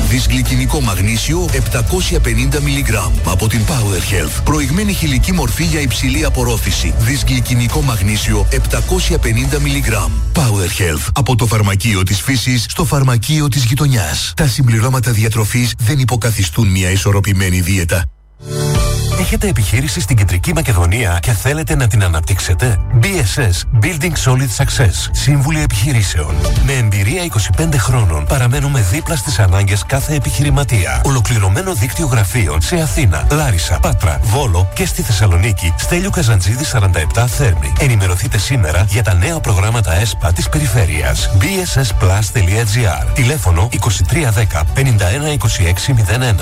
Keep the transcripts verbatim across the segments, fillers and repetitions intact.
Δυσγλυκινικό μαγνήσιο επτακόσια πενήντα μιλιγκράμμ από την Power Health. Προηγμένη χηλική μορφή για υψηλή απορρόφηση. Δυσγλυκινικό μαγνήσιο επτακόσια πενήντα μιλιγκράμμ. Power Health. Από το φαρμακείο της φύσης στο φαρμακείο της γειτονιάς. Τα συμπληρώματα διατροφής δεν υποκαθιστούν μια ισορροπημένη δίαιτα. Έχετε επιχείρηση στην Κεντρική Μακεδονία και θέλετε να την αναπτύξετε? μπι ες ες Building Solid Success. Σύμβουλοι επιχειρήσεων. Με εμπειρία είκοσι πέντε χρόνων παραμένουμε δίπλα στις ανάγκες κάθε επιχειρηματία. Ολοκληρωμένο δίκτυο γραφείων σε Αθήνα, Λάρισα, Πάτρα, Βόλο και στη Θεσσαλονίκη. Στέλιο Καζαντζίδη σαράντα επτά Θέρμη. Ενημερωθείτε σήμερα για τα νέα προγράμματα ΕΣΠΑ της περιφέρειας. μπι ες ες πλας τελεία τζι άρ. Τηλέφωνο είκοσι τρία δέκα πενήντα ένα είκοσι έξι μηδέν ένα.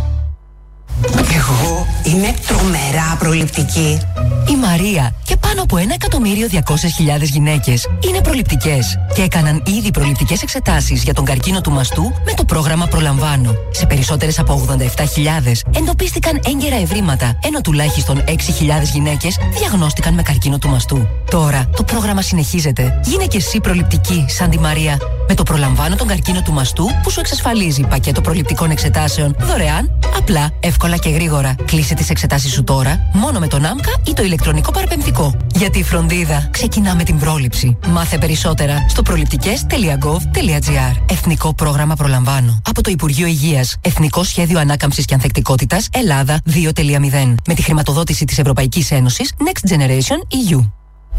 Εγώ είμαι τρομερά προληπτική. Η Μαρία και πάνω από ένα εκατομμύριο διακόσιες χιλιάδες γυναίκες είναι προληπτικές και έκαναν ήδη προληπτικές εξετάσεις για τον καρκίνο του μαστού με το πρόγραμμα Προλαμβάνω. Σε περισσότερες από ογδόντα επτά χιλιάδες εντοπίστηκαν έγκαιρα ευρήματα, ενώ τουλάχιστον έξι χιλιάδες γυναίκες διαγνώστηκαν με καρκίνο του μαστού. Τώρα το πρόγραμμα συνεχίζεται. Γίνε και εσύ προληπτική σαν τη Μαρία. Με το Προλαμβάνω τον καρκίνο του μαστού που σου εξασφαλίζει πακέτο προληπτικών εξετάσεων δωρεάν, απλά, εύκολα και γρήγορα. Κλείσε τις εξετάσεις σου τώρα, μόνο με τον άμκα ή το ηλεκτρονικό παραπεμβικό. Γιατί η φροντίδα ξεκινά με την πρόληψη. Μάθε περισσότερα στο προληπτικές τελεία γκοβ τελεία τζι άρ. Εθνικό πρόγραμμα Προλαμβάνω. Από το Υπουργείο Υγείας. Εθνικό Σχέδιο Ανάκαμψης και Ανθεκτικότητας Ελλάδα δύο κόμμα μηδέν. Με τη χρηματοδότηση της Ευρωπαϊκής Ένωσης Next Generation ι γιου.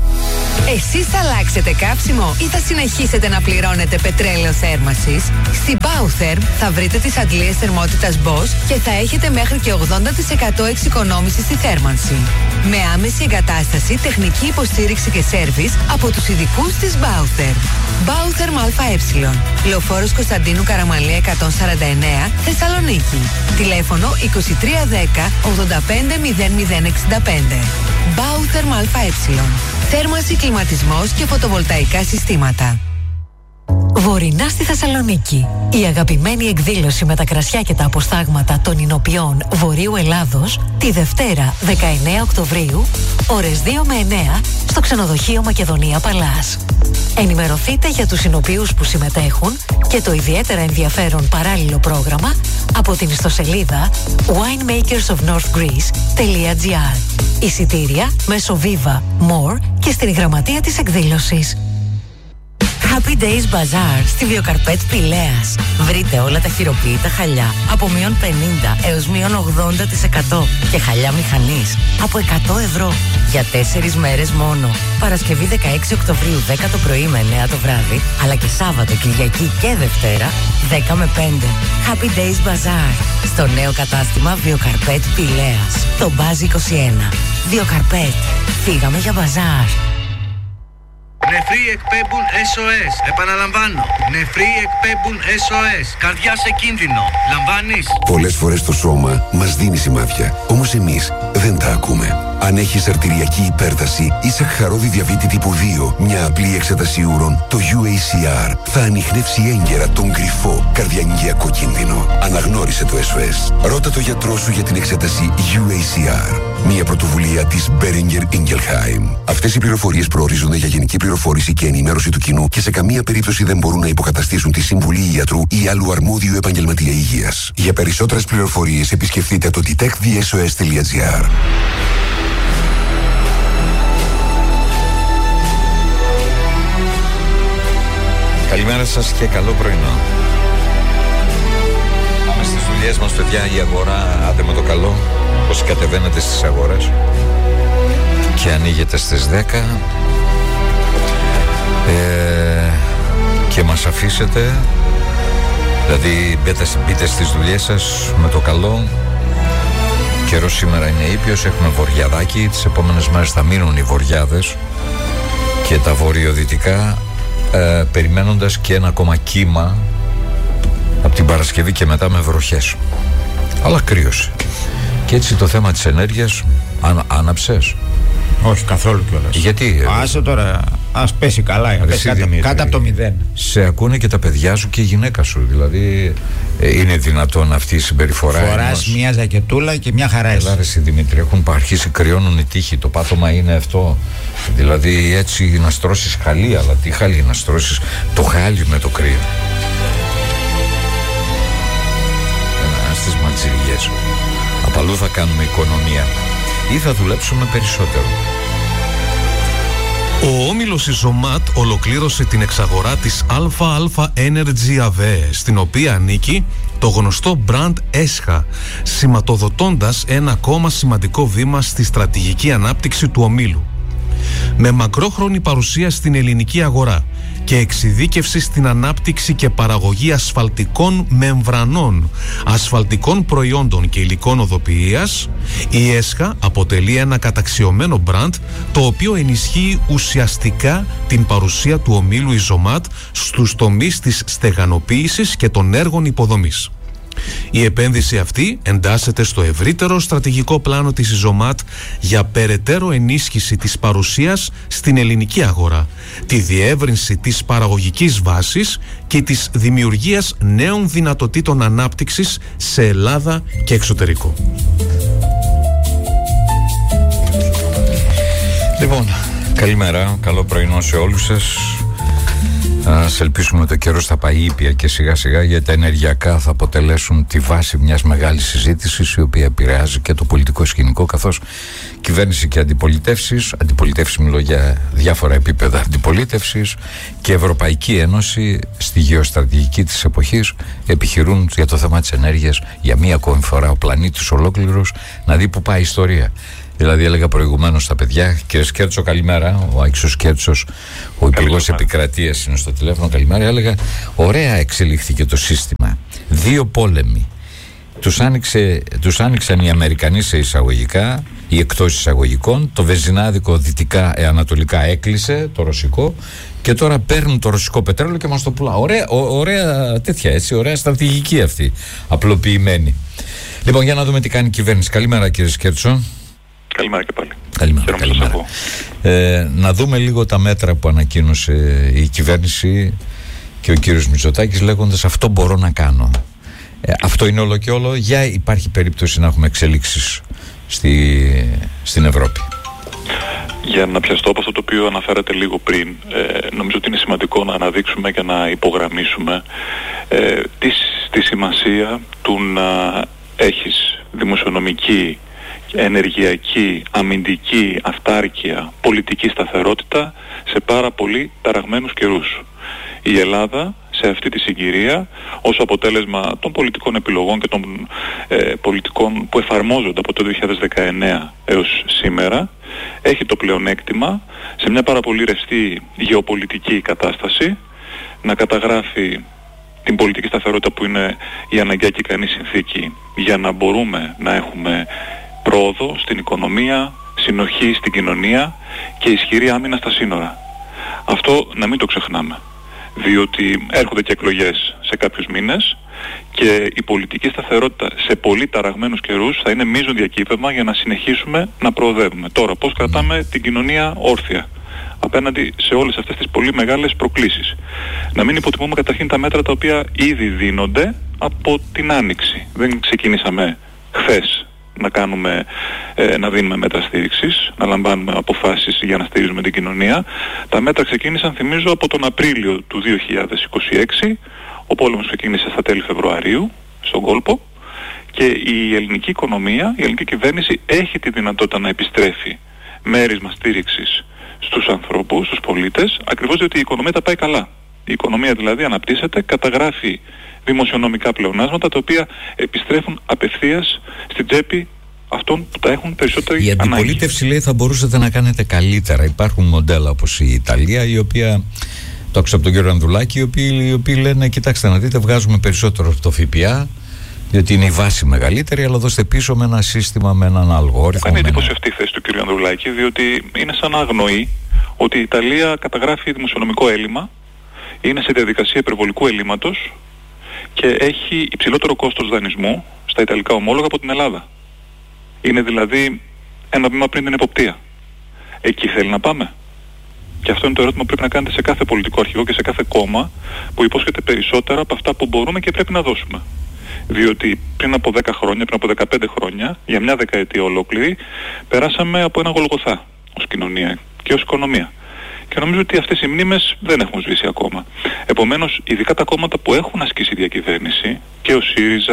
Εσείς θα αλλάξετε κάψιμο ή θα συνεχίσετε να πληρώνετε πετρέλαιο θέρμανσης? Στην Bautherm θα βρείτε τις αντλίες θερμότητας Bosch και θα έχετε μέχρι και ογδόντα τοις εκατό εξοικονόμηση στη θέρμανση. Με άμεση εγκατάσταση, τεχνική υποστήριξη και σέρβις από τους ειδικούς της Bautherm. Bautherm ΑΕ. Λεωφόρος Κωνσταντίνου Καραμαλία εκατόν σαράντα εννέα, Θεσσαλονίκη. Τηλέφωνο είκοσι τρία δέκα ογδόντα πέντε μηδέν μηδέν εξήντα πέντε. Bautherm ΑΕ. Θέρμανση, κλιματισμός και φωτοβολταϊκά συστήματα. Βορεινά στη Θεσσαλονίκη. Η αγαπημένη εκδήλωση με τα κρασιά και τα αποστάγματα των Ινοποιών Βορείου Ελλάδος τη Δευτέρα δεκαεννέα Οκτωβρίου, ώρες δύο με εννέα, στο ξενοδοχείο Μακεδονία Παλάς. Ενημερωθείτε για τους Ινοποιούς που συμμετέχουν και το ιδιαίτερα ενδιαφέρον παράλληλο πρόγραμμα από την ιστοσελίδα winemakersofnorthgreece τελεία τζι άρ. Εισιτήρια μέσω Viva, More και στην γραμματεία της εκδήλωσης. Happy Days Bazaar στη Βιοκαρπέτ Πηλαίας. Βρείτε όλα τα χειροποίητα χαλιά από μείον πενήντα έως μείον ογδόντα τοις εκατό και χαλιά μηχανής από εκατό ευρώ για τέσσερις μέρες μόνο. Παρασκευή δεκαέξι Οκτωβρίου δέκα το πρωί με εννέα το βράδυ, αλλά και Σάββατο, Κυριακή και Δευτέρα δέκα με πέντε. Happy Days Bazaar στο νέο κατάστημα Βιοκαρπέτ Πηλαίας. Το Μπάζ είκοσι ένα. Βιοκαρπέτ. Φύγαμε για μπαζάρ. Νεφροί εκπέμπουν ες ο ες. Επαναλαμβάνω. Νεφροί εκπέμπουν ες ο ες. Καρδιά σε κίνδυνο. Λαμβάνεις? Πολλές φορές το σώμα μας δίνει σημάδια. Όμως εμείς δεν τα ακούμε. Αν έχεις αρτηριακή υπέρταση ή σαχαρώδη διαβήτη τύπου δύο, μια απλή εξέταση ούρων, το γιου έι σι αρ θα ανιχνεύσει έγκαιρα τον κρυφό καρδιαγγειακό κίνδυνο. Αναγνώρισε το ες ο ες. Ρώτα το γιατρό σου για την εξέταση γιου έι σι αρ. Μια πρωτοβουλία της Boehringer Ingelheim. Αυτές οι πληροφορίες προορίζονται για γενική πληροφόρηση και ενημέρωση του κοινού και σε καμία περίπτωση δεν μπορούν να υποκαταστήσουν τη συμβουλή ιατρού ή άλλου αρμόδιου επαγγελματία υγείας. Για περισσότερες πληροφορίες επισκεφτείτε το detect the s o s τελεία τζι άρ. Καλημέρα σας και καλό πρωινό. Πάμε στις δουλειές μας, παιδιά. Η αγορά, άντε με το καλό. Όσοι κατεβαίνετε στις αγορές και ανοίγετε στις δέκα ε, και μας αφήσετε, δηλαδή μπείτε, μπείτε στις δουλειές σας με το καλό. Καιρός σήμερα είναι ήπιος, έχουμε βοριαδάκι. Τις επόμενες μέρες θα μείνουν οι βοριάδες και τα βορειοδυτικά, ε, περιμένοντας και ένα ακόμα κύμα από την Παρασκευή και μετά με βροχές. Αλλά κρύωσε. Και έτσι το θέμα της ενέργειας αν, άναψες? Όχι καθόλου κιόλας. Γιατί? Άσε τώρα, ας πέσει καλά, πέσει κάτω, κάτω από το μηδέν. Σε ακούνε και τα παιδιά σου και η γυναίκα σου. Δηλαδή ε, είναι δυνατόν αυτή η συμπεριφορά? Φοράς ενός... μια ζακετούλα και μια χαρά είσαι. Έλα ρε εσύ Δημήτρη, έχουν αρχίσει, κρυώνουν οι τείχοι. Το πάθημα είναι αυτό. Δηλαδή έτσι να στρώσεις χαλί, αλλά τι χαλί να στρώσεις? Το χάλι με το κρύο. ενέργειες. Από αλλού θα κάνουμε οικονομία ή θα δουλέψουμε περισσότερο. Ο όμιλος Ιζωμάτ ολοκλήρωσε την εξαγορά της ΑΑ Energy ΑΒΕ, στην οποία ανήκει το γνωστό brand ΕΣΧΑ, σηματοδοτώντας ένα ακόμα σημαντικό βήμα στη στρατηγική ανάπτυξη του ομίλου. Με μακρόχρονη παρουσία στην ελληνική αγορά και εξειδίκευση στην ανάπτυξη και παραγωγή ασφαλτικών μεμβρανών, ασφαλτικών προϊόντων και υλικών οδοποιίας, η ΕΣΧΑ αποτελεί ένα καταξιωμένο μπραντ, το οποίο ενισχύει ουσιαστικά την παρουσία του ομίλου Ιζωμάτ στους τομείς της στεγανοποίησης και των έργων υποδομής. Η επένδυση αυτή εντάσσεται στο ευρύτερο στρατηγικό πλάνο της Ιζωμάτ για περαιτέρω ενίσχυση της παρουσίας στην ελληνική αγορά, τη διεύρυνση της παραγωγικής βάσης και της δημιουργίας νέων δυνατοτήτων ανάπτυξης σε Ελλάδα και εξωτερικό. Λοιπόν, καλημέρα, καλό πρωινό σε όλους σας. Ας ελπίσουμε το καιρό θα πάει ήπια και σιγά σιγά, γιατί τα ενεργειακά θα αποτελέσουν τη βάση μιας μεγάλης συζήτησης, η οποία επηρεάζει και το πολιτικό σκηνικό, καθώς κυβέρνηση και αντιπολιτεύσεις, αντιπολιτεύσεις μιλώ για διάφορα επίπεδα αντιπολίτευσης, και Ευρωπαϊκή Ένωση στη γεωστρατηγική της εποχής επιχειρούν για το θέμα της ενέργειας για μία ακόμη φορά ο πλανήτης ολόκληρος να δει που πάει η ιστορία. Δηλαδή, έλεγα προηγουμένως στα παιδιά, κύριε Σκέρτσο, καλημέρα. Ο Άξιος Σκέρτσος, ο Υπουργός Επικρατείας, είναι στο τηλέφωνο. Καλημέρα. Έλεγα, ωραία εξελίχθηκε το σύστημα. Δύο πόλεμοι. Τους, άνοιξε, τους άνοιξαν οι Αμερικανοί σε εισαγωγικά ή εκτός εισαγωγικών. Το βενζινάδικο δυτικά, ε, ανατολικά έκλεισε, το ρωσικό. Και τώρα παίρνουν το ρωσικό πετρέλαιο και μας το πουλά. Ωραία, ο, ωραία τέτοια, έτσι, ωραία στρατηγική αυτή, απλοποιημένη. Λοιπόν, για να δούμε τι κάνει η κυβέρνηση. Καλημέρα, κύριε Σκέρτσο. Καλημέρα και πάλι. Καλημέρα, καλημέρα. Ε, να δούμε λίγο τα μέτρα που ανακοίνωσε η κυβέρνηση και ο κύριος Μητσοτάκης, λέγοντας αυτό μπορώ να κάνω. Ε, αυτό είναι όλο και όλο, για υπάρχει περίπτωση να έχουμε εξελίξεις στη, στην Ευρώπη? Για να πιαστώ από αυτό το οποίο αναφέρατε λίγο πριν, ε, νομίζω ότι είναι σημαντικό να αναδείξουμε και να υπογραμμίσουμε ε, τη, τη σημασία του να έχεις δημοσιονομική, ενεργειακή, αμυντική αυτάρκεια, πολιτική σταθερότητα σε πάρα πολύ ταραγμένους καιρούς. Η Ελλάδα σε αυτή τη συγκυρία, ως αποτέλεσμα των πολιτικών επιλογών και των ε, πολιτικών που εφαρμόζονται από το δύο χιλιάδες δεκαεννέα έως σήμερα, έχει το πλεονέκτημα σε μια πάρα πολύ ρευστή γεωπολιτική κατάσταση να καταγράφει την πολιτική σταθερότητα που είναι η αναγκαία και ικανή συνθήκη για να μπορούμε να έχουμε πρόοδο στην οικονομία, συνοχή στην κοινωνία και ισχυρή άμυνα στα σύνορα. Αυτό να μην το ξεχνάμε, διότι έρχονται και εκλογές σε κάποιους μήνες και η πολιτική σταθερότητα σε πολύ ταραγμένους καιρούς θα είναι μείζον διακύβευμα για να συνεχίσουμε να προοδεύουμε. Τώρα, πώς κρατάμε την κοινωνία όρθια απέναντι σε όλες αυτές τις πολύ μεγάλες προκλήσεις? Να μην υποτιμούμε καταρχήν τα μέτρα τα οποία ήδη δίνονται από την Άνοιξη. Δεν ξεκινήσαμε χθες να κάνουμε, ε, να δίνουμε μέτρα στήριξης, να λαμβάνουμε αποφάσεις για να στηρίζουμε την κοινωνία. Τα μέτρα ξεκίνησαν, θυμίζω, από τον Απρίλιο του δύο χιλιάδες είκοσι έξι. Ο πόλεμος ξεκίνησε στα τέλη Φεβρουαρίου στον κόλπο και η ελληνική οικονομία, η ελληνική κυβέρνηση έχει τη δυνατότητα να επιστρέφει μέρισμα στήριξης στους ανθρώπους, στους πολίτες, ακριβώς διότι η οικονομία τα πάει καλά. Η οικονομία δηλαδή αναπτύσσεται, καταγράφει δημοσιονομικά πλεονάσματα τα οποία επιστρέφουν απευθείας στην τσέπη αυτών που τα έχουν περισσότερη ανάγκη. Η αντιπολίτευση ανάγκη. λέει θα μπορούσατε να κάνετε καλύτερα. Υπάρχουν μοντέλα όπως η Ιταλία, η οποία, το άκουσα από τον κύριο Ανδουλάκη, οι οποίοι, οι οποίοι λένε κοιτάξτε να δείτε, βγάζουμε περισσότερο το ΦΠΑ διότι είναι η βάση μεγαλύτερη, αλλά δώστε πίσω με ένα σύστημα, με έναν αλγόριθμο. Κάνει εντύπωση αυτή η θέση του κύριου Ανδρουλάκη, διότι είναι σαν να αγνοεί ότι η Ιταλία καταγράφει δημοσιονομικό έλλειμμα, είναι σε διαδικασία υπερβολικού ελλείμματος και έχει υψηλότερο κόστος δανεισμού στα ιταλικά ομόλογα από την Ελλάδα. Είναι δηλαδή ένα βήμα πριν την εποπτεία. Εκεί θέλει να πάμε? Και αυτό είναι το ερώτημα που πρέπει να κάνετε σε κάθε πολιτικό αρχηγό και σε κάθε κόμμα που υπόσχεται περισσότερα από αυτά που μπορούμε και πρέπει να δώσουμε. Διότι πριν από δέκα χρόνια, πριν από δεκαπέντε χρόνια, για μια δεκαετία ολόκληρη, περάσαμε από ένα γολγοθά ως κοινωνία και ως οικονομία. Και νομίζω ότι αυτές οι μνήμες δεν έχουν σβήσει ακόμα. Επομένως, ειδικά τα κόμματα που έχουν ασκήσει διακυβέρνηση, και ο ΣΥΡΙΖΑ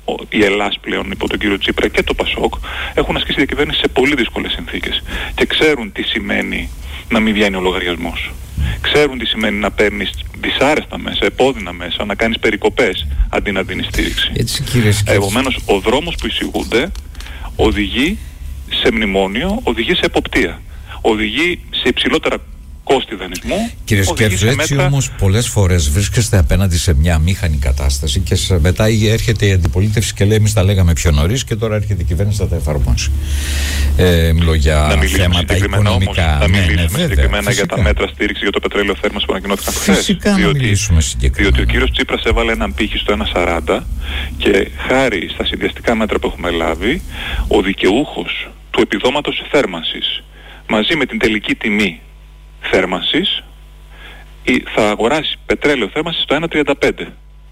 η Ελλάς πλέον υπό τον κύριο Τσίπρα και το Πασόκ έχουν ασκήσει διακυβέρνηση σε πολύ δύσκολες συνθήκες και ξέρουν τι σημαίνει να μην βγαίνει ο λογαριασμός. Ξέρουν τι σημαίνει να παίρνεις δυσάρεστα μέσα, επώδυνα μέσα, να κάνεις περικοπές αντί να δίνεις στήριξη. Επομένως, ο δρόμος που εισηγούνται οδηγεί σε μνημόνιο, οδηγεί σε εποπτεία, οδηγεί σε υψηλότερα κόστη δανεισμού. Κύριε Σκέρτζο, έτσι μέτρα... όμως πολλές φορές βρίσκεστε απέναντι σε μια αμήχανη κατάσταση και μετά έρχεται η αντιπολίτευση και λέει εμείς τα λέγαμε πιο νωρίς και τώρα έρχεται η κυβέρνηση να τα εφαρμόσει. Ε, μιλώ για θέματα οικονομικά. Όμως, να μιλήσουμε ναι, ναι, συγκεκριμένα φυσικά. Για τα μέτρα στήριξη για το πετρέλαιο θέρμανσης που ανακοινώθηκαν χθες. Φυσικά διότι, να μιλήσουμε συγκεκριμένα. Διότι ο κύριος Τσίπρας έβαλε έναν πύχη στο ένα σαράντα και χάρη στα συνδυαστικά μέτρα που έχουμε λάβει, ο δικαιούχος του επιδόματος θέρμανσης μαζί με την τελική τιμή θέρμανσης θα αγοράσει πετρέλαιο θέρμανσης στο ένα τριάντα πέντε.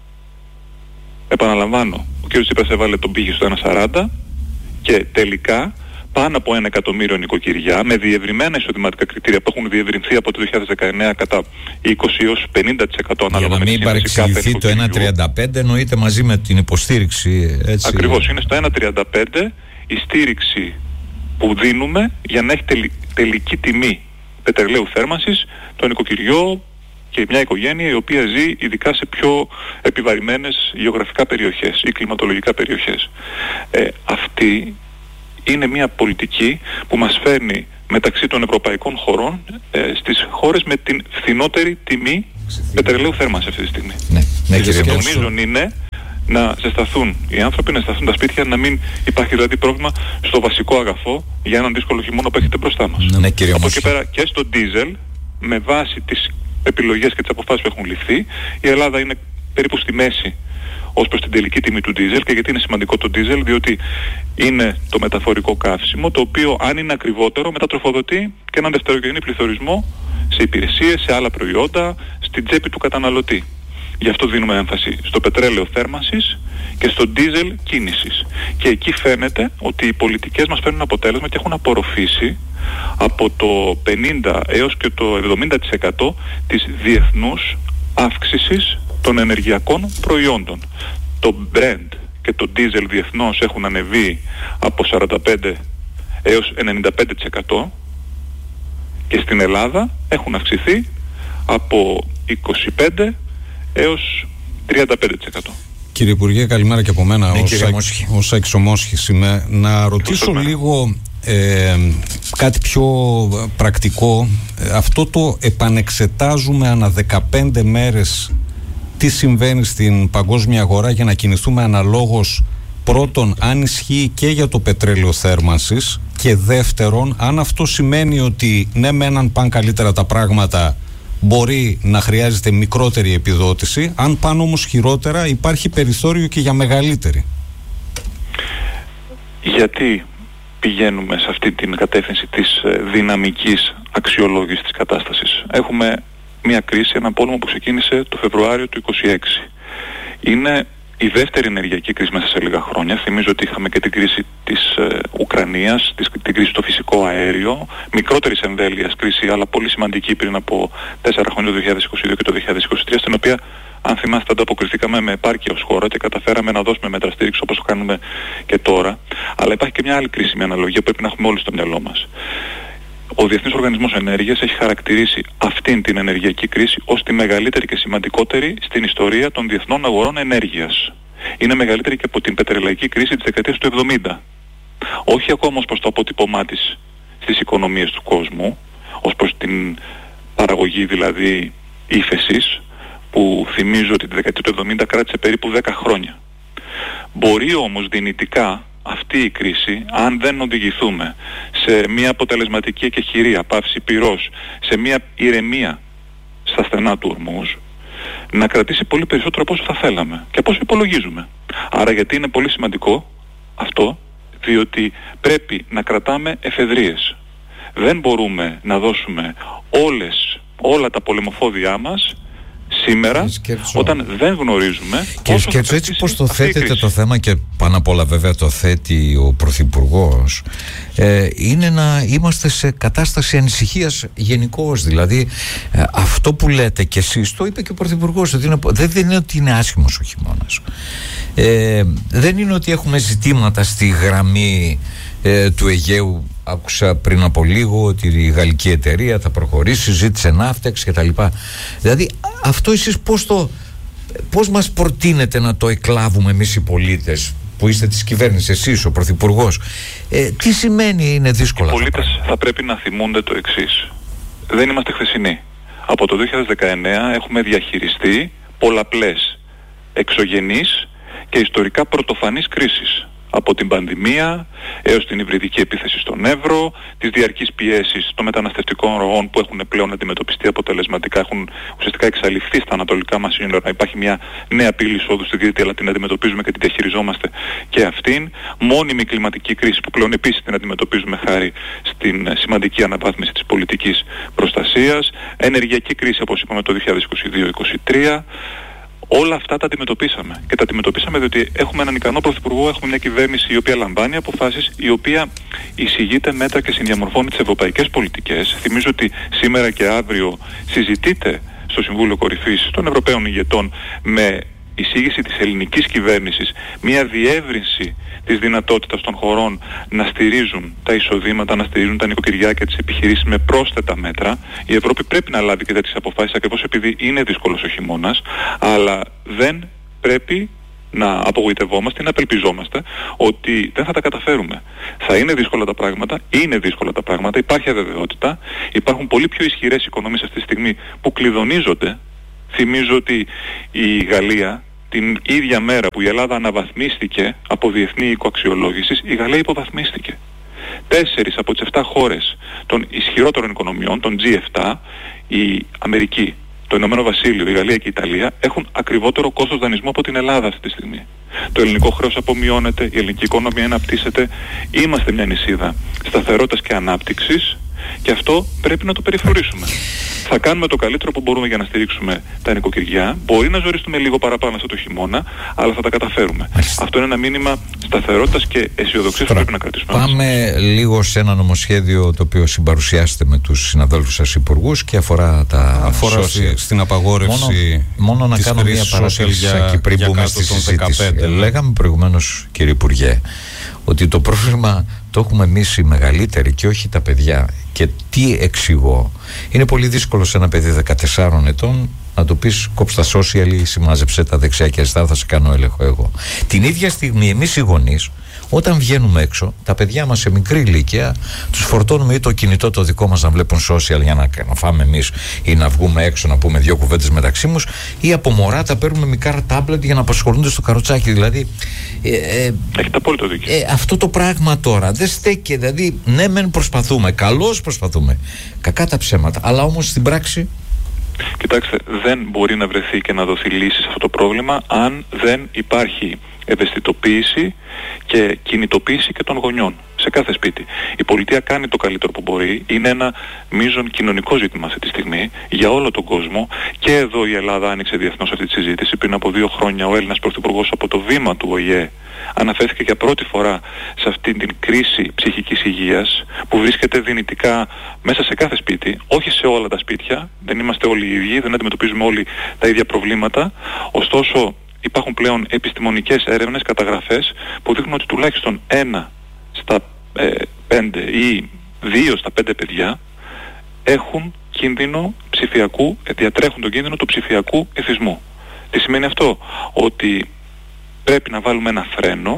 Επαναλαμβάνω, ο κ. Τσίπρας έβαλε τον πύχη στο ένα σαράντα και τελικά πάνω από ένα εκατομμύριο νοικοκυριά με διευρυμένα εισοδηματικά κριτήρια που έχουν διευρυνθεί από το δύο χιλιάδες δεκαεννέα κατά είκοσι έως πενήντα τοις εκατό ανάλογα με τη σύνθεση κάθε νοικοκυριού. Για να μην παρεξηγηθεί το ένα τριάντα πέντε εννοείται μαζί με την υποστήριξη, έτσι. Ακριβώς, είναι στο ένα τριάντα πέντε η στήριξη που δίνουμε για να έχει τελ, τελική τιμή πετρελαίου θέρμανσης το νοικοκυριό και μια οικογένεια η οποία ζει ειδικά σε πιο επιβαρημένες γεωγραφικά περιοχές ή κλιματολογικά περιοχές. Ε, αυτή είναι μια πολιτική που μας φέρνει μεταξύ των ευρωπαϊκών χωρών ε, στις χώρες με την φθηνότερη τιμή πετρελαίου θέρμανσης αυτή τη στιγμή. Ναι, ναι, και το μείζον είναι να ζεσταθούν οι άνθρωποι, να ζεσταθούν τα σπίτια, να μην υπάρχει δηλαδή πρόβλημα στο βασικό αγαθό για έναν δύσκολο χειμώνα που έχετε μπροστά μας. Ναι, κύριε Από εκεί πέρα και στο ντίζελ, με βάση τις επιλογές και τις αποφάσεις που έχουν ληφθεί, η Ελλάδα είναι περίπου στη μέση ως προς την τελική τιμή του ντίζελ. Και γιατί είναι σημαντικό το ντίζελ? Διότι είναι το μεταφορικό καύσιμο, το οποίο αν είναι ακριβότερο μετατροφοδοτεί και έναν δευτερογενή πληθωρισμό σε υπηρεσίες, σε άλλα προϊόντα, στην τσέπη του καταναλωτή. Γι' αυτό δίνουμε έμφαση στο πετρέλαιο θέρμανσης και στο ντίζελ κίνησης. Και εκεί φαίνεται ότι οι πολιτικές μας φέρνουν αποτέλεσμα και έχουν απορροφήσει από το πενήντα έως και το εβδομήντα τοις εκατό της διεθνούς αύξησης των ενεργειακών προϊόντων. Το Brent και το ντίζελ διεθνώς έχουν ανεβεί από σαράντα πέντε έως ενενήντα πέντε τοις εκατό και στην Ελλάδα έχουν αυξηθεί από είκοσι πέντε έως τριάντα πέντε τοις εκατό. Κύριε Υπουργέ, καλημέρα και από μένα. Ναι, ως εξομόσχης είμαι. Να ρωτήσω λίγο ε, κάτι πιο πρακτικό. Αυτό το επανεξετάζουμε ανά δεκαπέντε μέρες τι συμβαίνει στην παγκόσμια αγορά για να κινηθούμε αναλόγως, πρώτον αν ισχύει και για το πετρέλαιο θέρμανσης, και δεύτερον αν αυτό σημαίνει ότι ναι με έναν πάνε καλύτερα τα πράγματα, μπορεί να χρειάζεται μικρότερη επιδότηση, αν πάνε όμως χειρότερα υπάρχει περιθώριο και για μεγαλύτερη. Γιατί πηγαίνουμε σε αυτή την κατεύθυνση της δυναμικής αξιολόγησης της κατάστασης? Έχουμε μια κρίση, ένα πόλεμο που ξεκίνησε το Φεβρουάριο του είκοσι έξι. Είναι η δεύτερη ενεργειακή κρίση μέσα σε λίγα χρόνια. Θυμίζω ότι είχαμε και την κρίση της ε, Ουκρανίας, της, την κρίση στο φυσικό αέριο, μικρότερης εμβέλειας κρίση, αλλά πολύ σημαντική πριν από τέσσερα χρόνια, το δύο χιλιάδες είκοσι δύο και το δύο χιλιάδες είκοσι τρία, στην οποία, αν θυμάστε, ανταποκριθήκαμε με επάρκεια ως χώρα και καταφέραμε να δώσουμε μέτρα στήριξη όπως το κάνουμε και τώρα. Αλλά υπάρχει και μια άλλη κρίσιμη αναλογία που πρέπει να έχουμε όλοι στο μυαλό μας. Ο Διεθνής Οργανισμός Ενέργειας έχει χαρακτηρίσει αυτήν την ενεργειακή κρίση ως τη μεγαλύτερη και σημαντικότερη στην ιστορία των διεθνών αγορών ενέργειας. Είναι μεγαλύτερη και από την πετρελαϊκή κρίση της δεκαετίας του εβδομήντα. Όχι ακόμα ως προς το αποτύπωμά της στις οικονομίες του κόσμου, ως προς την παραγωγή δηλαδή ύφεσης, που θυμίζω ότι τη δεκαετία του εβδομήντα κράτησε περίπου δέκα χρόνια. Μπορεί όμως δυνητικά αυτή η κρίση, αν δεν οδηγηθούμε σε μια αποτελεσματική και χειρή πάυση πυρός, σε μια ηρεμία στα στενά του ορμούς, να κρατήσει πολύ περισσότερο από όσο θα θέλαμε και από όσο υπολογίζουμε. Άρα γιατί είναι πολύ σημαντικό αυτό? Διότι πρέπει να κρατάμε εφεδρείες. Δεν μπορούμε να δώσουμε όλες, όλα τα πολεμοφόδια μας σήμερα, όταν δεν γνωρίζουμε. Κύριε Σκέρτσο, έτσι πως το θέτετε το θέμα, και πάνω απ' όλα βέβαια το θέτει ο Πρωθυπουργός, ε, είναι να είμαστε σε κατάσταση ανησυχίας γενικώς. Δηλαδή ε, αυτό που λέτε κι εσείς, το είπε και ο Πρωθυπουργός, ότι είναι, δεν, δεν είναι ότι είναι άσχημος ο χειμώνας. Ε, δεν είναι ότι έχουμε ζητήματα στη γραμμή ε, του Αιγαίου. Άκουσα πριν από λίγο ότι η γαλλική εταιρεία θα προχωρήσει, ζήτησε ναύτεξ και τα λοιπά. Δηλαδή αυτό εσείς πώς το πώς μας προτείνετε να το εκλάβουμε εμείς οι πολίτες που είστε της κυβέρνησης, εσείς ο Πρωθυπουργός? Ε, τι σημαίνει είναι δύσκολα? Οι πολίτες θα πρέπει να θυμούνται το εξής. Δεν είμαστε χθεσινοί. Από το δύο χιλιάδες δεκαεννέα έχουμε διαχειριστεί πολλαπλές εξωγενείς και ιστορικά πρωτοφανείς κρίσεις. Από την πανδημία έως την υβριδική επίθεση στον Εύρο, τις διαρκείς πιέσεις των μεταναστευτικών ροών που έχουν πλέον αντιμετωπιστεί αποτελεσματικά, έχουν ουσιαστικά εξαλειφθεί στα ανατολικά μας σύνορα. Υπάρχει μια νέα πύλη εισόδου στη Κρήτη, αλλά την αντιμετωπίζουμε και την διαχειριζόμαστε και αυτήν. Μόνιμη κλιματική κρίση που πλέον επίσης την αντιμετωπίζουμε χάρη στην σημαντική αναβάθμιση της πολιτικής προστασίας. Ενεργειακή κρίση, όπως είπαμε, το δύο χιλιάδες είκοσι δύο είκοσι τρία. Όλα αυτά τα αντιμετωπίσαμε. Και τα αντιμετωπίσαμε διότι έχουμε έναν ικανό πρωθυπουργό, έχουμε μια κυβέρνηση η οποία λαμβάνει αποφάσεις, η οποία εισηγείται μέτρα και συνδιαμορφώνει τις ευρωπαϊκές πολιτικές. Θυμίζω ότι σήμερα και αύριο συζητείται στο Συμβούλιο Κορυφής των Ευρωπαίων ηγετών με εισήγηση της ελληνικής κυβέρνησης μια διεύρυνση της δυνατότητας των χωρών να στηρίζουν τα εισοδήματα, να στηρίζουν τα νοικοκυριά και τις επιχειρήσεις με πρόσθετα μέτρα. Η Ευρώπη πρέπει να λάβει και τέτοιες αποφάσεις ακριβώς επειδή είναι δύσκολος ο χειμώνας, αλλά δεν πρέπει να απογοητευόμαστε ή να απελπιζόμαστε ότι δεν θα τα καταφέρουμε. Θα είναι δύσκολα τα πράγματα, είναι δύσκολα τα πράγματα, υπάρχει αβεβαιότητα, υπάρχουν πολύ πιο ισχυρές οικονομίες αυτή τη στιγμή που κλειδονίζονται. Θυμίζω ότι η Γαλλία την ίδια μέρα που η Ελλάδα αναβαθμίστηκε από διεθνή οίκο αξιολόγησης, η Γαλλία υποβαθμίστηκε. Τέσσερις από τις εφτά χώρες των ισχυρότερων οικονομιών, των τζι επτά, η Αμερική, το Ηνωμένο Βασίλειο, η Γαλλία και η Ιταλία, έχουν ακριβότερο κόστος δανεισμού από την Ελλάδα αυτή τη στιγμή. Το ελληνικό χρέος απομειώνεται, η ελληνική οικονομία αναπτύσσεται, είμαστε μια νησίδα σταθερότητας και ανάπτυξης και αυτό πρέπει να το περιφρουρήσουμε. Θα κάνουμε το καλύτερο που μπορούμε για να στηρίξουμε τα νοικοκυριά. Μπορεί να ζοριστούμε λίγο παραπάνω αυτό το χειμώνα, αλλά θα τα καταφέρουμε. Μάλιστα. Αυτό είναι ένα μήνυμα σταθερότητας και αισιοδοξίας που πρέπει να κρατήσουμε. Πάμε μας. λίγο σε ένα νομοσχέδιο το οποίο συμπαρουσιάσετε με τους συναδέλφους σας υπουργούς και αφορά τα αφορά social. Στην απαγόρευση. Μόνο, μόνο να κάνω μια παρατήρηση και πριν μπούμε στη συζήτηση. Λέγαμε προηγουμένως, κύριε Υπουργέ, ότι το πρόβλημα το έχουμε εμείς οι μεγαλύτεροι και όχι τα παιδιά. Και τι εξηγώ? Είναι πολύ δύσκολο σε ένα παιδί δεκατεσσάρων ετών να του πεις κόψε τα social ή σημάζεψε τα δεξιά και αριστερά, θα σε κάνω έλεγχο εγώ. Την ίδια στιγμή εμείς οι γονείς, όταν βγαίνουμε έξω, τα παιδιά μας σε μικρή ηλικία τους φορτώνουμε ή το κινητό το δικό μας να βλέπουν social για να, να φάμε εμείς ή να βγούμε έξω να πούμε δύο κουβέντες μεταξύ μας, ή από μωρά τα παίρνουμε μικρά τάμπλετ για να απασχολούνται στο καροτσάκι. Δηλαδή ε, ε, έχετε απόλυτο δίκιο. Ε, αυτό το πράγμα τώρα δεν στέκει. Δηλαδή ναι μεν προσπαθούμε, καλώς προσπαθούμε, κακά τα ψέματα, αλλά όμως στην πράξη. Κοιτάξτε, δεν μπορεί να βρεθεί και να δοθεί λύση σε αυτό το πρόβλημα αν δεν υπάρχει ευαισθητοποίηση και κινητοποίηση και των γονιών σε κάθε σπίτι. Η πολιτεία κάνει το καλύτερο που μπορεί. Είναι ένα μείζον κοινωνικό ζήτημα αυτή τη στιγμή για όλο τον κόσμο. Και εδώ η Ελλάδα άνοιξε διεθνώς αυτή τη συζήτηση. Πριν από δύο χρόνια ο Έλληνας Πρωθυπουργός από το βήμα του Ο Η Ε αναφέρθηκε για πρώτη φορά σε αυτή την κρίση ψυχικής υγείας που βρίσκεται δυνητικά μέσα σε κάθε σπίτι, όχι σε όλα τα σπίτια. Δεν είμαστε όλοι οι ίδιοι, δεν αντιμετωπίζουμε όλοι τα ίδια προβλήματα. Ωστόσο υπάρχουν πλέον επιστημονικές έρευνες, καταγραφές που δείχνουν ότι τουλάχιστον ένα στα ε, πέντε ή δύο στα πέντε παιδιά έχουν κίνδυνο ψηφιακού, διατρέχουν τον κίνδυνο του ψηφιακού εθισμού. Τι σημαίνει αυτό? Ότι πρέπει να βάλουμε ένα φρένο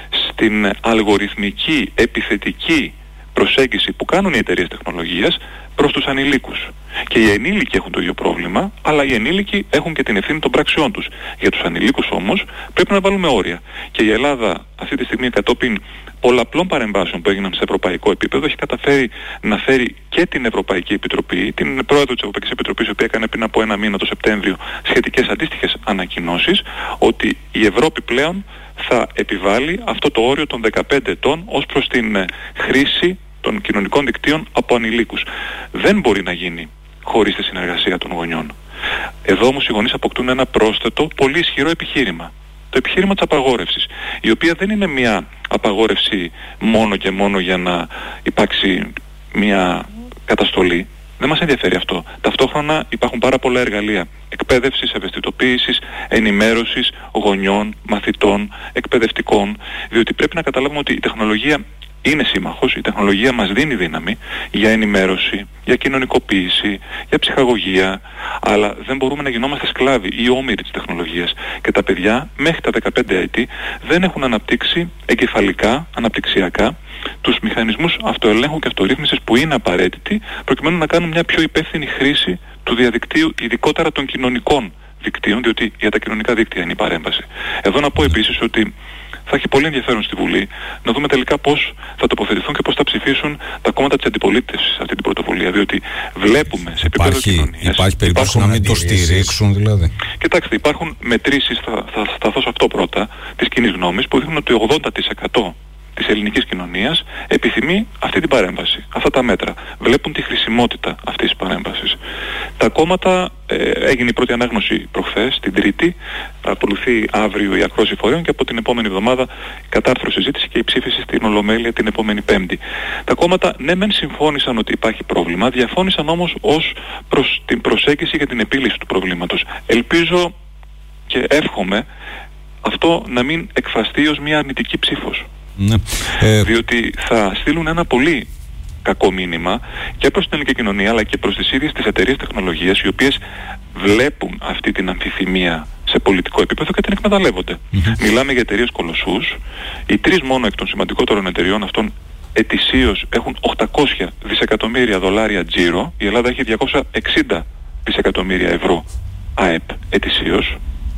στην αλγοριθμική επιθετική προσέγγιση που κάνουν οι εταιρείες τεχνολογίας προς τους ανηλίκους. Και οι ενήλικοι έχουν το ίδιο πρόβλημα, αλλά οι ενήλικοι έχουν και την ευθύνη των πράξεών τους. Για τους ανηλίκους όμως πρέπει να βάλουμε όρια. Και η Ελλάδα αυτή τη στιγμή κατόπιν πολλαπλών παρεμβάσεων που έγιναν σε ευρωπαϊκό επίπεδο έχει καταφέρει να φέρει και την Ευρωπαϊκή Επιτροπή, την πρόεδρο της Ευρωπαϊκής Επιτροπής, η οποία έκανε πριν από ένα μήνα το Σεπτέμβριο σχετικές αντίστοιχες ανακοινώσεις, ότι η Ευρώπη πλέον θα επιβάλλει αυτό το όριο των δεκαπέντε ετών ως προς την χρήση των κοινωνικών δικτύων από ανηλίκους. Δεν μπορεί να γίνει χωρίς τη συνεργασία των γονιών. Εδώ όμως οι γονείς αποκτούν ένα πρόσθετο πολύ ισχυρό επιχείρημα. Το επιχείρημα της απαγόρευσης, η οποία δεν είναι μια απαγόρευση μόνο και μόνο για να υπάρξει μια καταστολή. Δεν μας ενδιαφέρει αυτό. Ταυτόχρονα υπάρχουν πάρα πολλά εργαλεία εκπαίδευσης, ευαισθητοποίησης, ενημέρωσης γονιών, μαθητών, εκπαιδευτικών, διότι πρέπει να καταλάβουμε ότι η τεχνολογία είναι σύμμαχος, η τεχνολογία μας δίνει δύναμη για ενημέρωση, για κοινωνικοποίηση, για ψυχαγωγία, αλλά δεν μπορούμε να γινόμαστε σκλάβοι ή όμοιροι της τεχνολογίας. Και τα παιδιά μέχρι τα δεκαπέντε έτη δεν έχουν αναπτύξει εγκεφαλικά, αναπτυξιακά, τους μηχανισμούς αυτοελέγχου και αυτορύθμισης που είναι απαραίτητοι προκειμένου να κάνουν μια πιο υπεύθυνη χρήση του διαδικτύου, ειδικότερα των κοινωνικών δικτύων, διότι για τα κοινωνικά δίκτυα είναι η παρέμβαση. Εδώ να πω επίσης ότι θα έχει πολύ ενδιαφέρον στη Βουλή να δούμε τελικά πώς θα τοποθετηθούν και πώς θα ψηφίσουν τα κόμματα της αντιπολίτευσης αυτή την πρωτοβουλία, διότι βλέπουμε σε επίπεδο υπάρχει, κοινωνίας... Υπάρχει περίπτωση να μην το στηρίξουν δηλαδή? Κοιτάξτε, υπάρχουν μετρήσεις, θα, θα σταθώ σε αυτό πρώτα, της κοινής γνώμης που δείχνουν ότι ογδόντα τοις εκατό της ελληνικής κοινωνίας επιθυμεί αυτή την παρέμβαση, αυτά τα μέτρα. Βλέπουν τη χρησιμότητα αυτής της παρέμβασης. Τα κόμματα, ε, έγινε η πρώτη ανάγνωση προχθές, την Τρίτη, θα ακολουθεί αύριο η ακρόαση φορέων και από την επόμενη εβδομάδα η κατάρθρωση συζήτηση και η ψήφιση στην Ολομέλεια την επόμενη Πέμπτη. Τα κόμματα ναι μεν συμφώνησαν ότι υπάρχει πρόβλημα, διαφώνησαν όμως ως προς την προσέγγιση για την επίλυση του προβλήματος. Ελπίζω και εύχομαι αυτό να μην εκφραστεί ως μια αρνητική ψήφος. Ναι. Ε... Διότι θα στείλουν ένα πολύ κακό μήνυμα και προς την ελληνική κοινωνία αλλά και προς τις ίδιες τις εταιρείες τεχνολογίας, οι οποίες βλέπουν αυτή την αμφιθυμία σε πολιτικό επίπεδο και την εκμεταλλεύονται. Mm-hmm. Μιλάμε για εταιρείες κολοσσούς. Οι τρεις μόνο εκ των σημαντικότερων εταιρεών αυτών ετησίως έχουν οκτακόσια δισεκατομμύρια δολάρια τζίρο. Η Ελλάδα έχει διακόσια εξήντα δισεκατομμύρια ευρώ ΑΕΠ ετησίως.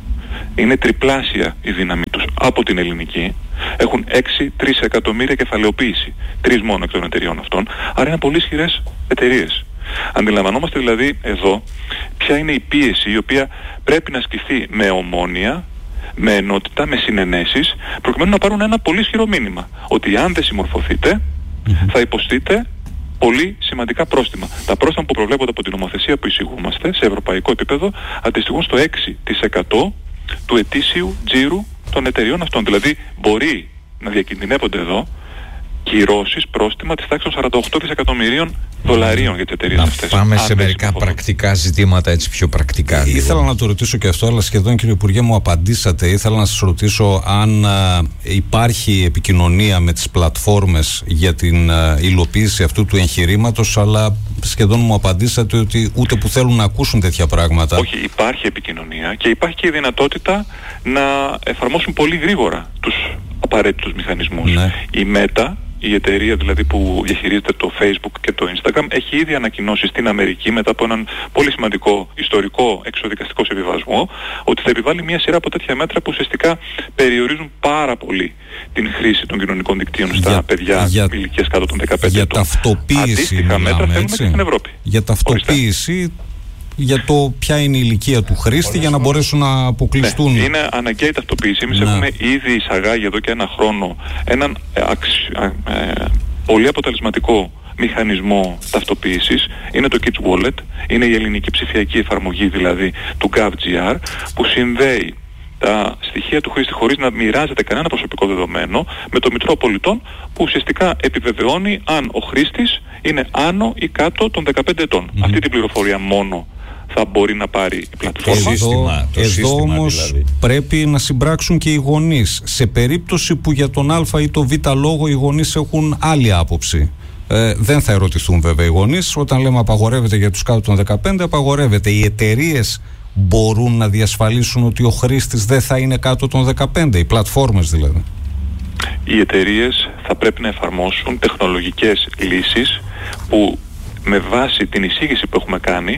Είναι τριπλάσια η δύναμη τους από την ελληνική. Έχουν έξι τρισεκατομμύρια κεφαλαιοποίηση. Τρεις μόνο εκ των εταιριών αυτών. Άρα είναι πολύ ισχυρές εταιρείες. Αντιλαμβανόμαστε δηλαδή εδώ ποια είναι η πίεση η οποία πρέπει να ασκηθεί με ομόνοια, με ενότητα, με συνενέσεις, προκειμένου να πάρουν ένα πολύ ισχυρό μήνυμα. Ότι αν δεν συμμορφωθείτε, θα υποστείτε πολύ σημαντικά πρόστιμα. Τα πρόστιμα που προβλέπονται από την νομοθεσία που εισηγούμαστε σε ευρωπαϊκό επίπεδο αντιστοιχούν στο έξι τοις εκατό του ετήσιου τζίρου των εταιριών αυτών. Δηλαδή μπορεί να διακινδυνεύονται εδώ κυρώσεις, πρόστιμα της τάξης των σαράντα οκτώ δισεκατομμυρίων δολαρίων για τις εταιρείες αυτές. Πάμε σε μερικά πρακτικά ζητήματα, έτσι πιο πρακτικά. Ήθελα λίγο. να το ρωτήσω και αυτό, αλλά σχεδόν κύριε Υπουργέ μου απαντήσατε. Ήθελα να σας ρωτήσω αν α, υπάρχει επικοινωνία με τις πλατφόρμες για την α, υλοποίηση αυτού του εγχειρήματος, αλλά σχεδόν μου απαντήσατε ότι ούτε που θέλουν να ακούσουν τέτοια πράγματα. Όχι, υπάρχει επικοινωνία και υπάρχει και η δυνατότητα να εφαρμόσουν πολύ γρήγορα τους απαραίτητους μηχανισμούς. Ναι. Η Meta, η εταιρεία δηλαδή που διαχειρίζεται το Facebook και το Instagram, έχει ήδη ανακοινώσει στην Αμερική μετά από έναν πολύ σημαντικό ιστορικό εξοδικαστικό συμβιβασμό ότι θα επιβάλλει μια σειρά από τέτοια μέτρα που ουσιαστικά περιορίζουν πάρα πολύ την χρήση των κοινωνικών δικτύων στα για, παιδιά για, ηλικίας κάτω των δεκαπέντε για ετών. Ταυτοποίηση αντίστοιχα μέτρα θέλουμε και στην Ευρώπη. Για ταυτοποίηση, για το ποια είναι η ηλικία του χρήστη, για να μπορέσουν να αποκλειστούν. Ναι, είναι αναγκαία η ταυτοποίηση. Εμείς ναι. έχουμε ήδη εισαγάγει εδώ και ένα χρόνο έναν ε, αξι, ε, πολύ αποτελεσματικό μηχανισμό ταυτοποίησης. Είναι το Kids Wallet, είναι η ελληνική ψηφιακή εφαρμογή δηλαδή του GovGR, που συνδέει τα στοιχεία του χρήστη χωρίς να μοιράζεται κανένα προσωπικό δεδομένο με το Μητρό Πολιτών, που ουσιαστικά επιβεβαιώνει αν ο χρήστης είναι άνω ή κάτω των δεκαπέντε ετών. Mm-hmm. Αυτή την πληροφορία μόνο θα μπορεί να πάρει η πλατφόρμα. Εδώ, σύστημα, το εδώ σύστημα, όμως δηλαδή. πρέπει να συμπράξουν και οι γονείς. Σε περίπτωση που για τον Α ή το Β λόγο οι γονείς έχουν άλλη άποψη. Ε, δεν θα ερωτηθούν βέβαια οι γονείς. Όταν λέμε απαγορεύεται για τους κάτω των δεκαπέντε, απαγορεύεται. Οι εταιρείες μπορούν να διασφαλίσουν ότι ο χρήστης δεν θα είναι κάτω των δεκαπέντε, οι πλατφόρμες δηλαδή. Οι εταιρείες θα πρέπει να εφαρμόσουν τεχνολογικές λύσεις που με βάση την εισήγηση που έχουμε κάνει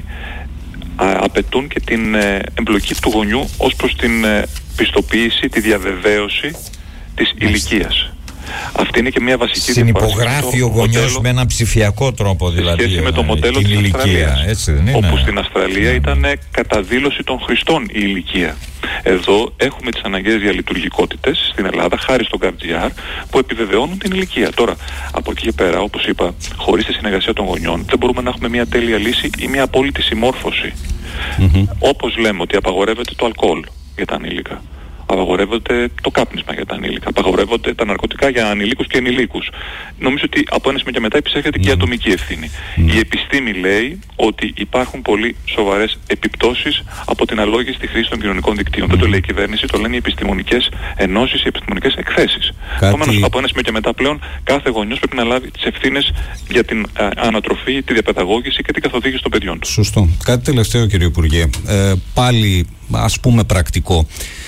α, απαιτούν και την ε, εμπλοκή του γονιού ως προς την ε, πιστοποίηση, τη διαβεβαίωση της ηλικίας. Αυτή είναι και μια βασική διαφορά. Συνυπογράφει ο γονιός με έναν ψηφιακό τρόπο, δηλαδή. Σε σχέση με το μοντέλο της ηλικία, Αυστραλίας. Έτσι δεν είναι? Όπου στην Αυστραλία mm. ήταν κατά δήλωση των χρηστών η ηλικία. Εδώ έχουμε τις αναγκαίες διαλειτουργικότητες στην Ελλάδα, χάρη στο GovGR, που επιβεβαιώνουν την ηλικία. Τώρα, από εκεί και πέρα, όπως είπα, χωρίς τη συνεργασία των γονιών, δεν μπορούμε να έχουμε μια τέλεια λύση ή μια απόλυτη συμμόρφωση. Mm-hmm. Όπως λέμε ότι απαγορεύεται το αλκοόλ για τα ανήλικα, απαγορεύονται το κάπνισμα για τα ανήλικα, απαγορεύονται τα ναρκωτικά για ανηλίκους και ενηλίκους. Νομίζω ότι από ένα σημείο και μετά επισέρχεται και η ατομική ευθύνη. Η επιστήμη λέει ότι υπάρχουν πολύ σοβαρές επιπτώσεις από την αλόγιστη χρήση των κοινωνικών δικτύων. Δεν το λέει η κυβέρνηση, το λένε οι επιστημονικές ενώσεις, οι επιστημονικές εκθέσεις. Κάτι... Επομένως, από ένα σημείο και μετά πλέον κάθε γονιός πρέπει να λάβει τις ευθύνες για την α, ανατροφή, τη διαπαιδαγώγηση και την καθοδήγηση των παιδιών του. Σωστό. Κάτι τελευταίο, κύριε Υπουργέ. Ε, πάλι, ας πούμε, πρακτικό.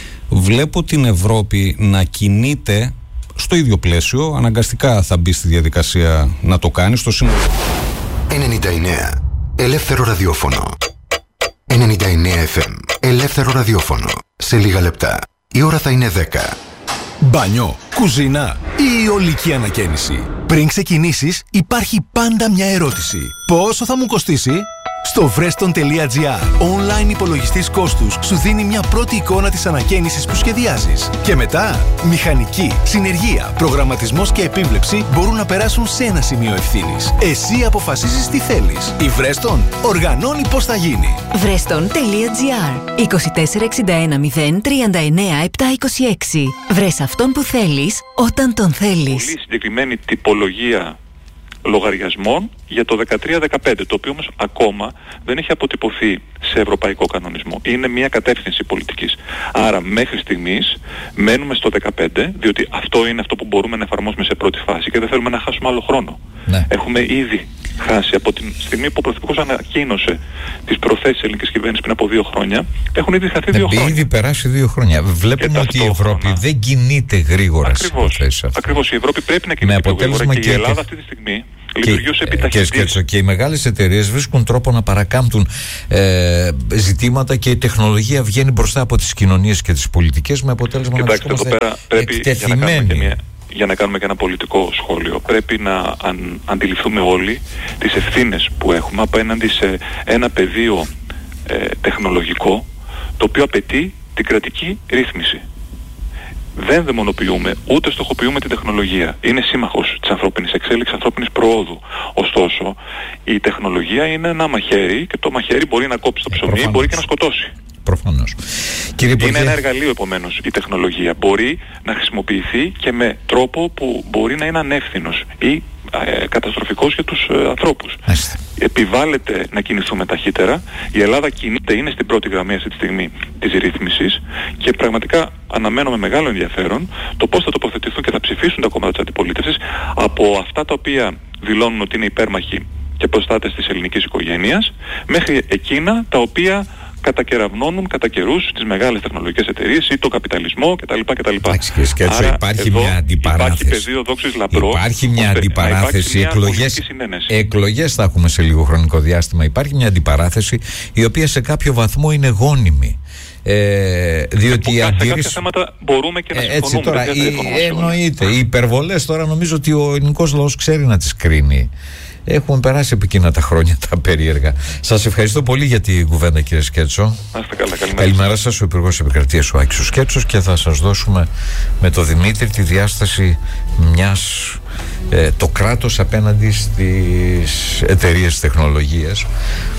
Βλέπω την Ευρώπη να κινείται στο ίδιο πλαίσιο, αναγκαστικά θα μπει στη διαδικασία να το κάνει στο σύνολο. ενενήντα εννέα Ελεύθερο ραδιόφωνο. ενενήντα εννέα εφ εμ Ελεύθερο ραδιόφωνο. Σε λίγα λεπτά η ώρα θα είναι δέκα. Μπάνιο, κουζίνα ή ολική ανακαίνιση. Πριν ξεκινήσεις υπάρχει πάντα μια ερώτηση. Πόσο θα μου κοστίσει? Στο βρέστον τελεία τζι άρ, online υπολογιστής κόστους σου δίνει μια πρώτη εικόνα της ανακαίνισης που σχεδιάζεις. Και μετά, μηχανική, συνεργεία, προγραμματισμός και επίβλεψη μπορούν να περάσουν σε ένα σημείο ευθύνης. Εσύ αποφασίζεις τι θέλεις. Η Βρέστον οργανώνει πώς θα γίνει. βρέστον τελεία τζι άρ είκοσι τέσσερα εξήντα ένα μηδέν τριάντα εννέα επτακόσια είκοσι έξι. Βρες αυτόν που θέλεις όταν τον θέλεις. Πολύ συγκεκριμένη τυπολογία λογαριασμών για το δεκατρία δεκαπέντε, το οποίο όμως ακόμα δεν έχει αποτυπωθεί σε ευρωπαϊκό κανονισμό. Είναι μια κατεύθυνση πολιτικής. Άρα μέχρι στιγμής μένουμε στο δεκαπέντε, διότι αυτό είναι αυτό που μπορούμε να εφαρμόσουμε σε πρώτη φάση και δεν θέλουμε να χάσουμε άλλο χρόνο. Ναι. Έχουμε ήδη χάσει από την στιγμή που ο Πρωθυπουργός ανακοίνωσε τις προθέσεις της ελληνικής κυβέρνησης πριν από δύο χρόνια, έχουν ήδη χαθεί δύο χρόνια. Ήδη περάσει δύο χρόνια. Βλέπουμε ότι η Ευρώπη δεν κινείται γρήγορα στις υποθέσεις αυτές. Ακριβώς, η Ευρώπη πρέπει να κινείται πιο γρήγορα και, και η Ελλάδα αυτή τη στιγμή λειτουργεί ως επιταχυντής. Και οι μεγάλες εταιρείες βρίσκουν τρόπο να παρακάμπτουν ε, ζητήματα και η τεχνολογία βγαίνει μπροστά από τις κοινωνίες και τις πολιτικές με αποτέλεσμα Κοιτάξτε, να βρισκόμαστε εκτεθειμένοι. Για να κάνουμε και ένα πολιτικό σχόλιο, πρέπει να αν, αντιληφθούμε όλοι τις ευθύνες που έχουμε απέναντι σε ένα πεδίο ε, τεχνολογικό το οποίο απαιτεί την κρατική ρύθμιση. Δεν δαιμονοποιούμε ούτε στοχοποιούμε την τεχνολογία. Είναι σύμμαχος της ανθρώπινης εξέλιξης, ανθρώπινης προόδου. Ωστόσο, η τεχνολογία είναι ένα μαχαίρι και το μαχαίρι μπορεί να κόψει το ψωμί, Προφανώς. μπορεί και να σκοτώσει. Προφανώς. Είναι Υπουργέ... ένα εργαλείο επομένως η τεχνολογία. Μπορεί να χρησιμοποιηθεί και με τρόπο που μπορεί να είναι ανεύθυνος ή ε, καταστροφικός για τους ε, ανθρώπους. Άστε. Επιβάλλεται να κινηθούμε ταχύτερα. Η Ελλάδα κινείται, είναι στην πρώτη γραμμή αυτή τη στιγμή της ρύθμισης και πραγματικά αναμένω με μεγάλο ενδιαφέρον το πώς θα τοποθετηθούν και θα ψηφίσουν τα κόμματα της αντιπολίτευσης από αυτά τα οποία δηλώνουν ότι είναι υπέρμαχοι και προστάτες της ελληνικής οικογένειας μέχρι εκείνα τα οποία κατακεραυνώνουν κατά καιρούς τις μεγάλες τεχνολογικές εταιρείες ή τον καπιταλισμό κτλ. κτλ. Άρα υπάρχει μια αντιπαράθεση. Υπάρχει πεδίο δόξης λαμπρό. Υπάρχει μια αντιπαράθεση. Εκλογές, εκλογές θα έχουμε σε λίγο χρονικό διάστημα. Υπάρχει μια αντιπαράθεση η οποία σε κάποιο βαθμό είναι γόνιμη. Ε, διότι η αντίρρηση... Σε κάποια θέματα μπορούμε και να συμφωνούμε. Έτσι τώρα, η, εννοείται. Οι υπερβολές τώρα νομίζω ότι ο ελληνικός λαός ξέρει να τις κρίνει. Έχουμε περάσει από εκείνα τα χρόνια τα περίεργα. Σας ευχαριστώ πολύ για την κουβέντα, κύριε Σκέτσο. Καλά, καλημέρα σας, ο Υπουργός Επικρατείας ο Άκης Σκέτσος, και θα σας δώσουμε με το Δημήτρη τη διάσταση μιας ε, το κράτος απέναντι στις εταιρείες τεχνολογίας.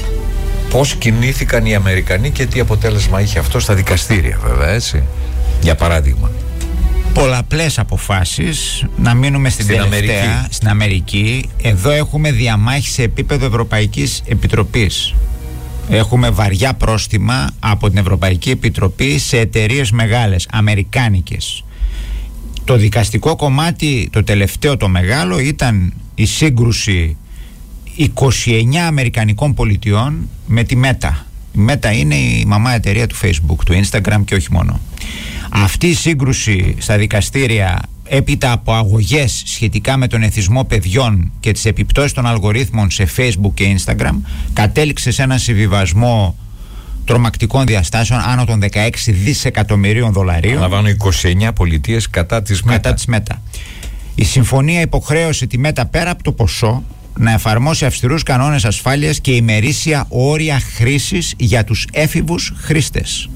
Πώς κινήθηκαν οι Αμερικανοί και τι αποτέλεσμα είχε αυτό στα δικαστήρια, βέβαια, έτσι. Για παράδειγμα. Πολλαπλές αποφάσεις, να μείνουμε στην, στην τελευταία, Αμερική. στην Αμερική. Εδώ έχουμε διαμάχη σε επίπεδο Ευρωπαϊκής Επιτροπής. Έχουμε βαριά πρόστιμα από την Ευρωπαϊκή Επιτροπή σε εταιρείες μεγάλες, αμερικάνικες. Το δικαστικό κομμάτι, το τελευταίο το μεγάλο, ήταν η σύγκρουση είκοσι εννέα Αμερικανικών πολιτιών με τη Meta. Η Meta είναι η μαμά εταιρεία του Facebook, του Instagram και όχι μόνο. Αυτή η σύγκρουση στα δικαστήρια, έπειτα από αγωγές σχετικά με τον εθισμό παιδιών και τις επιπτώσεις των αλγορίθμων σε Facebook και Instagram, κατέληξε σε ένα συμβιβασμό τρομακτικών διαστάσεων άνω των δεκαέξι δισεκατομμυρίων δολαρίων. Αναλαμβάνω είκοσι εννέα πολιτείες κατά της Meta. Κατά της Meta. Η συμφωνία υποχρέωσε τη Meta, πέρα από το ποσό, να εφαρμόσει αυστηρούς κανόνες ασφάλειας και ημερήσια όρια χρήσης για τους έφηβους χρήστες.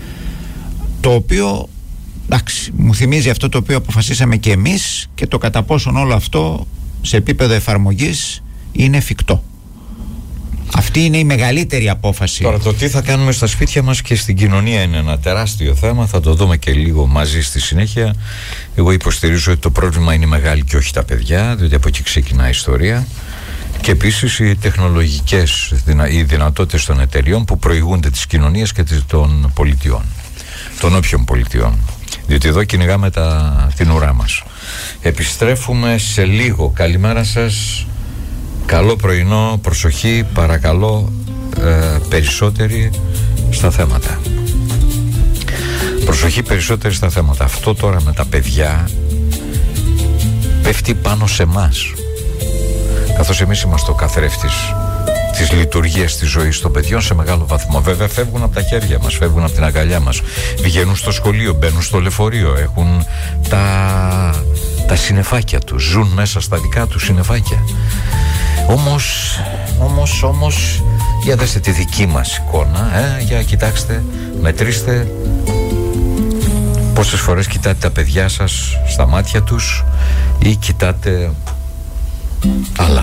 Το οποίο, εντάξει, μου θυμίζει αυτό το οποίο αποφασίσαμε και εμείς και το κατά πόσον όλο αυτό σε επίπεδο εφαρμογής είναι εφικτό. Αυτή είναι η μεγαλύτερη απόφαση. Τώρα το τι θα κάνουμε στα σπίτια μας και στην κοινωνία είναι ένα τεράστιο θέμα. Θα το δούμε και λίγο μαζί στη συνέχεια. Εγώ υποστηρίζω ότι το πρόβλημα είναι μεγάλη και όχι τα παιδιά, διότι από εκεί ξεκινά η ιστορία. Και επίσης οι τεχνολογικές, οι δυνατότητες των εταιριών που προηγούνται της κοινωνίας και των πολιτιών, των όποιων πολιτιών. Διότι εδώ κυνηγάμε τα, την ουρά μας. Επιστρέφουμε σε λίγο. Καλημέρα σας. Καλό πρωινό. Προσοχή, παρακαλώ, ε, περισσότεροι στα θέματα. Προσοχή περισσότεροι στα θέματα. Αυτό τώρα με τα παιδιά πέφτει πάνω σε εμάς, καθώς εμείς είμαστε ο καθρέφτης της λειτουργίας της ζωής των παιδιών σε μεγάλο βαθμό. Βέβαια φεύγουν από τα χέρια μας, φεύγουν από την αγκαλιά μας, βγαίνουν στο σχολείο, μπαίνουν στο λεωφορείο, έχουν τα, τα συννεφάκια τους, ζουν μέσα στα δικά τους συννεφάκια. Όμως, όμως, όμως, για δέστε τη δική μας εικόνα, ε, για κοιτάξτε, μετρήστε πόσες φορές κοιτάτε τα παιδιά σας στα μάτια τους ή κοιτάτε άλλα.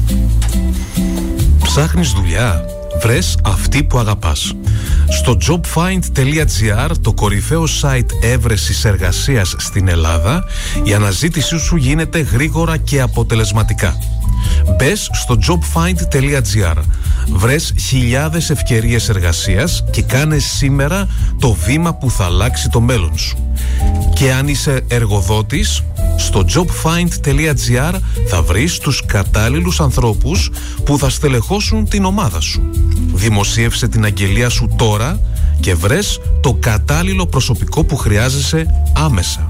Ψάχνεις δουλειά? Βρες αυτή που αγαπάς. Στο jobfind.gr, το κορυφαίο site έβρεσης εργασίας στην Ελλάδα, η αναζήτησή σου γίνεται γρήγορα και αποτελεσματικά. Μπες στο jobfind.gr, βρες χιλιάδες ευκαιρίες εργασίας και κάνε σήμερα το βήμα που θα αλλάξει το μέλλον σου. Και αν είσαι εργοδότης, στο jobfind.gr θα βρεις τους κατάλληλους ανθρώπους που θα στελεχώσουν την ομάδα σου. Δημοσίευσε την αγγελία σου τώρα και βρες το κατάλληλο προσωπικό που χρειάζεσαι άμεσα.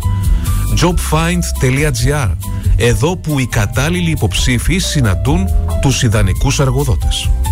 jobfind.gr, εδώ που οι κατάλληλοι υποψήφοι συναντούν τους ιδανικούς εργοδότες.